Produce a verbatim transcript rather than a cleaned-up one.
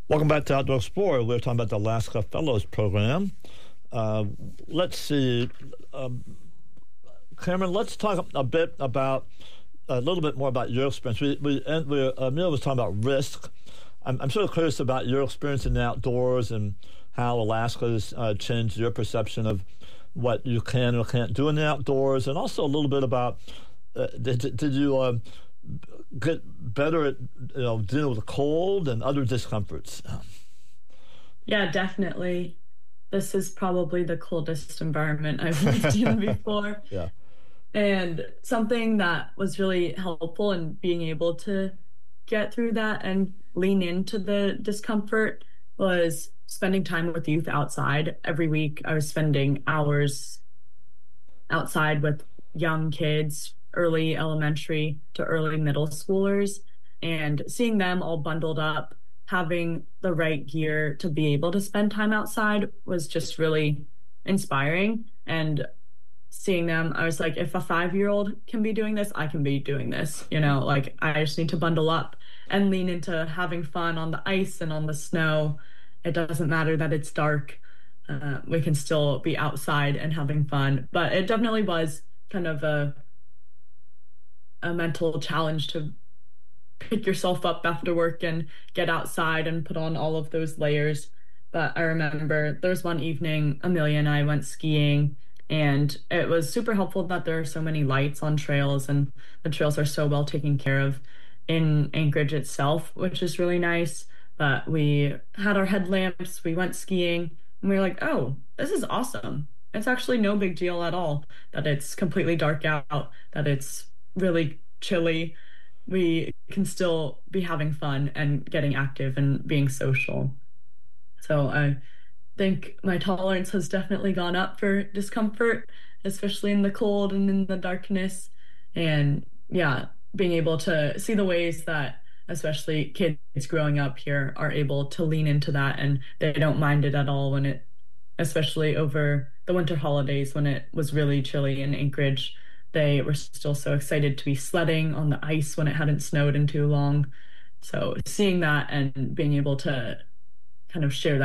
Welcome back to Outdoor Explorer. We're talking about the Alaska Fellows Program. Uh, let's see, um, Cameron, let's talk a bit about, a little bit more about your experience. We, we, and we uh, Emil was talking about risk. I'm, I'm sort of curious about your experience in the outdoors and how Alaska has uh, changed your perception of what you can or can't do in the outdoors, and also a little bit about, uh, did, did you uh, get better at you know dealing with the cold and other discomforts? Yeah, definitely. This is probably the coldest environment I've lived in before. Yeah. And something that was really helpful in being able to get through that and lean into the discomfort was spending time with youth outside. Every week, I was spending hours outside with young kids, early elementary to early middle schoolers, and seeing them all bundled up, having the right gear to be able to spend time outside was just really inspiring. And seeing them, I was like, if a five year old can be doing this, I can be doing this. You know, like I just need to bundle up and lean into having fun on the ice and on the snow. It doesn't matter that it's dark. Uh, we can still be outside and having fun. But it definitely was kind of a a mental challenge to pick yourself up after work and get outside and put on all of those layers. But I remember there was one evening, Amelia and I went skiing, and it was super helpful that there are so many lights on trails and the trails are so well taken care of in Anchorage itself, which is really nice. But we had our headlamps, we went skiing, and we were like, oh, this is awesome. It's actually no big deal at all that it's completely dark out, that it's really chilly. We can still be having fun and getting active and being social. So I think my tolerance has definitely gone up for discomfort, especially in the cold and in the darkness. And yeah, being able to see the ways that especially kids growing up here are able to lean into that, and they don't mind it at all when it, especially over the winter holidays when it was really chilly in Anchorage. They were still so excited to be sledding on the ice when it hadn't snowed in too long. So seeing that and being able to kind of share that